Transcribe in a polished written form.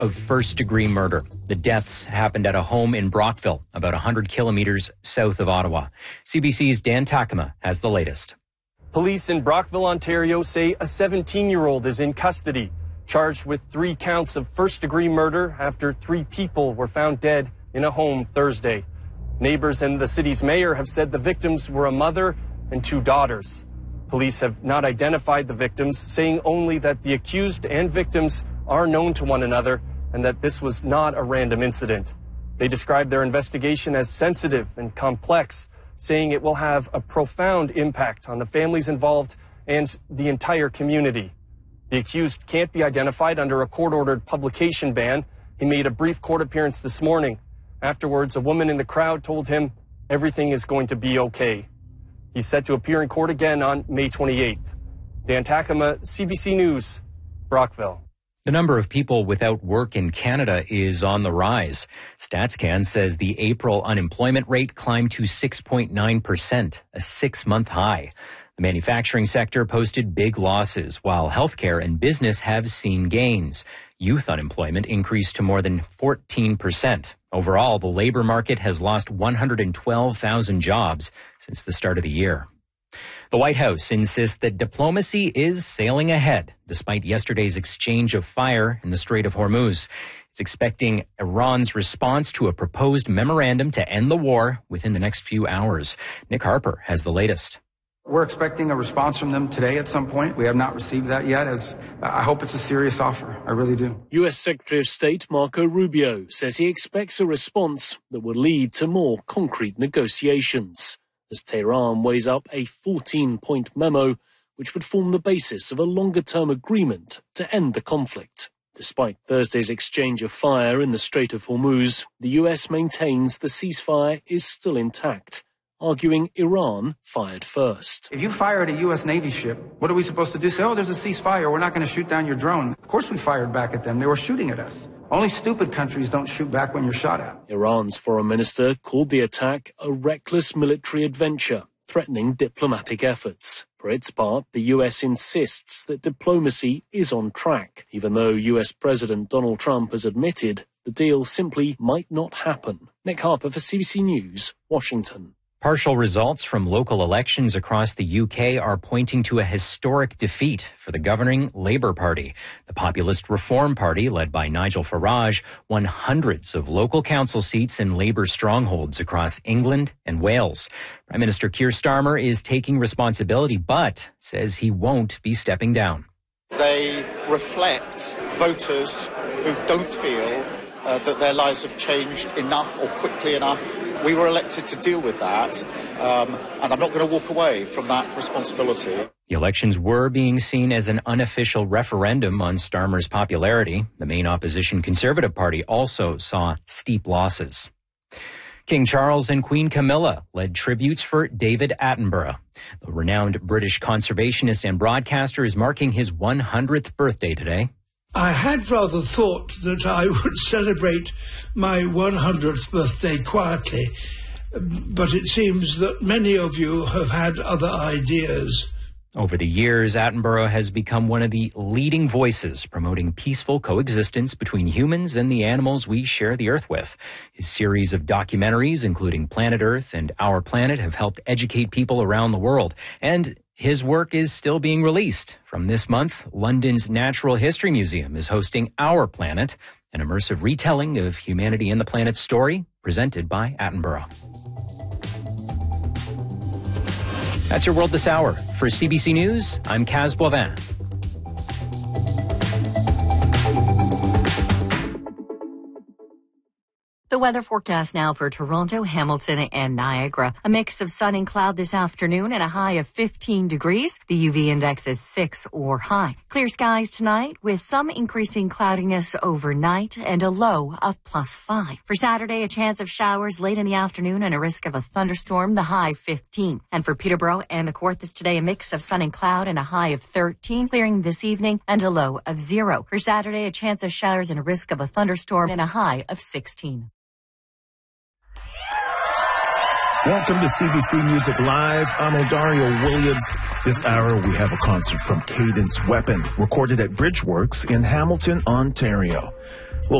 of first-degree murder. The deaths happened at a home in Brockville, about 100 kilometers south of Ottawa. CBC's Dan Takema has the latest. Police in Brockville, Ontario say a 17-year-old is in custody, charged with 3 counts of first-degree murder after 3 people were found dead in a home Thursday. Neighbors and the city's mayor have said the victims were a mother and 2 daughters. Police have not identified the victims, saying only that the accused and victims are known to one another and that this was not a random incident. They described their investigation as sensitive and complex, saying it will have a profound impact on the families involved and the entire community. The accused can't be identified under a court-ordered publication ban. He made a brief court appearance this morning. Afterwards, a woman in the crowd told him everything is going to be okay. He's set to appear in court again on May 28th. Dan Takema, CBC News, Brockville. The number of people without work in Canada is on the rise. StatsCan says the April unemployment rate climbed to 6.9%, a 6-month high. The manufacturing sector posted big losses, while healthcare and business have seen gains. Youth unemployment increased to more than 14%. Overall, the labor market has lost 112,000 jobs since the start of the year. The White House insists that diplomacy is sailing ahead, despite yesterday's exchange of fire in the Strait of Hormuz. It's expecting Iran's response to a proposed memorandum to end the war within the next few hours. Nick Harper has the latest. We're expecting a response from them today at some point. We have not received that yet, as I hope it's a serious offer. I really do. U.S. Secretary of State Marco Rubio says he expects a response that will lead to more concrete negotiations, as Tehran weighs up a 14-point memo which would form the basis of a longer-term agreement to end the conflict. Despite Thursday's exchange of fire in the Strait of Hormuz, the U.S. maintains the ceasefire is still intact, arguing Iran fired first. If you fire at a U.S. Navy ship, what are we supposed to do? Say, oh, there's a ceasefire. We're not going to shoot down your drone. Of course we fired back at them. They were shooting at us. Only stupid countries don't shoot back when you're shot at. Iran's foreign minister called the attack a reckless military adventure, threatening diplomatic efforts. For its part, the U.S. insists that diplomacy is on track, even though U.S. President Donald Trump has admitted the deal simply might not happen. Nick Harper for CBC News, Washington. Partial results from local elections across the UK are pointing to a historic defeat for the governing Labour Party. The Populist Reform Party, led by Nigel Farage, won hundreds of local council seats in Labour strongholds across England and Wales. Prime Minister Keir Starmer is taking responsibility, but says he won't be stepping down. They reflect voters who don't feel that their lives have changed enough or quickly enough. We were elected to deal with that, and I'm not going to walk away from that responsibility. The elections were being seen as an unofficial referendum on Starmer's popularity. The main opposition Conservative Party also saw steep losses. King Charles and Queen Camilla led tributes for David Attenborough. The renowned British conservationist and broadcaster is marking his 100th birthday today. I had rather thought that I would celebrate my 100th birthday quietly, but it seems that many of you have had other ideas. Over the years, Attenborough has become one of the leading voices promoting peaceful coexistence between humans and the animals we share the Earth with. His series of documentaries, including Planet Earth and Our Planet, have helped educate people around the world. And his work is still being released. From this month, London's Natural History Museum is hosting Our Planet, an immersive retelling of humanity and the planet's story, presented by Attenborough. That's your World This Hour. For CBC News, I'm Kaz Boivin. The weather forecast now for Toronto, Hamilton, and Niagara. A mix of sun and cloud this afternoon and a high of 15 degrees. The UV index is 6 or high. Clear skies tonight with some increasing cloudiness overnight and a low of +5. For Saturday, a chance of showers late in the afternoon and a risk of a thunderstorm, the high 15. And for Peterborough and the Kawarthas today, a mix of sun and cloud and a high of 13. Clearing this evening and a low of 0. For Saturday, a chance of showers and a risk of a thunderstorm and a high of 16. Welcome to CBC Music Live. I'm Odario Williams. This hour, we have a concert from Cadence Weapon, recorded at Bridgeworks in Hamilton, Ontario.